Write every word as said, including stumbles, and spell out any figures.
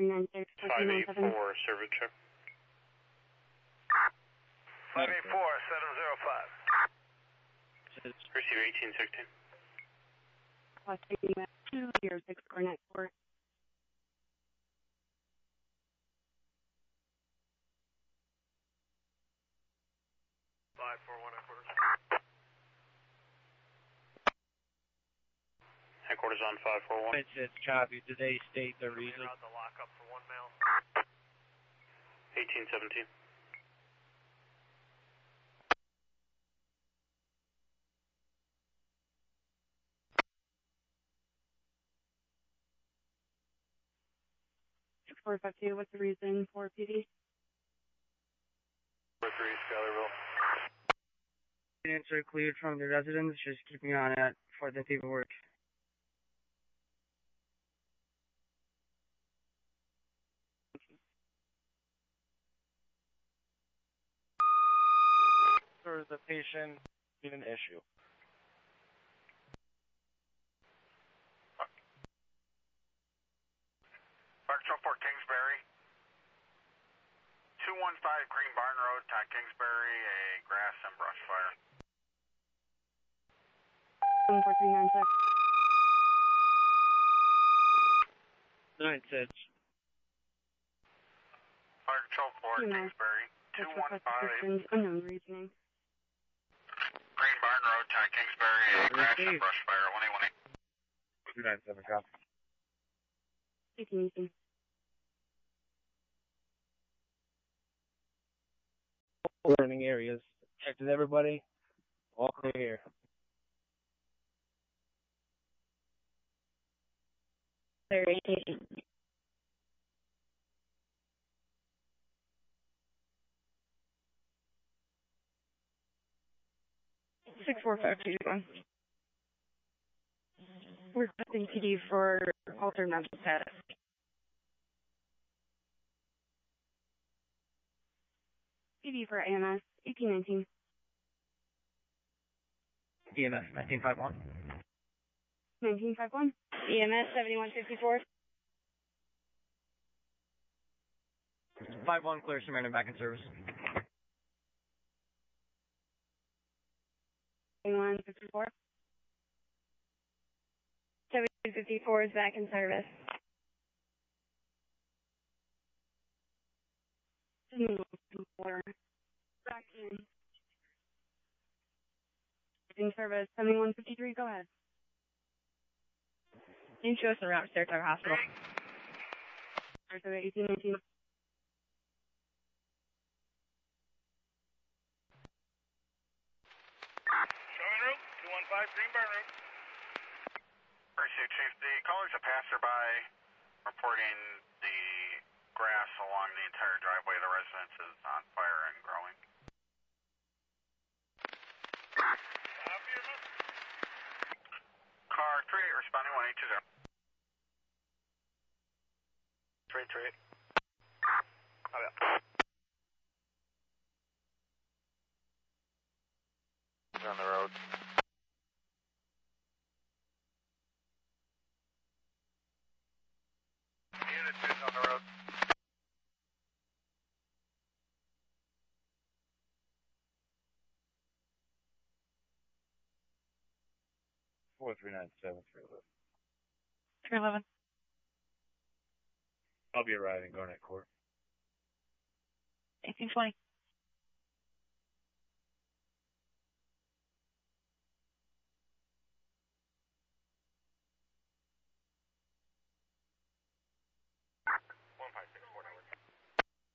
three nine six, four three nine seven. five eight four, service check. five eight four, seven zero five. Receiver eighteen sixteen. Plus two, zero six, Cornet four. five four one headquarters. Headquarters on five four one. It's, it's copy. Did they state the reason? Out the lockup for one male. eighteen seventeen. six four five two, what's the reason for P D? four three, Schuylerville. Answer cleared from the residence. Just keep me on it for the paperwork. For the patient, been an issue. Fire Control four, Kingsbury. two one five Green Barn Road, Todd Kingsbury, a grass and brush fire. one four three nine six. Nine six. Fire Control four, Two Kingsbury. two one five unknown reasoning. Green Barn Road, Todd Kingsbury, a grass and brush fire, one eight one eight. two nine seven, copy. eighteen eighteen. Learning areas. Checked with everybody. All clear here. six four five two. We're testing P D for altered mental status. P D for A M S, eighteen nineteen. E M S, nineteen five one. nineteen fifty-one. E M S, seventy-one fifty-four. five one, clear, surrender, back in service. seventy-one fifty-four. seventy-two fifty-four is back in service. seventy-one fifty-four. Back in. In service. seventy-one fifty-three, go ahead. You show us the route to Saratoga Hospital. Saratoga eighteen nineteen. Showing route, two one five Green Barn Road. Appreciate Chief. The caller's a passerby reporting the grass along the entire driveway of the residence is on fire and growing. Car three eight responding one eight two zero. three three eight. Oh, yeah. On the road. Unit two on the road. four three nine seven, three eleven. three eleven. I'll be arriving, Garnet Court. eighteen twenty.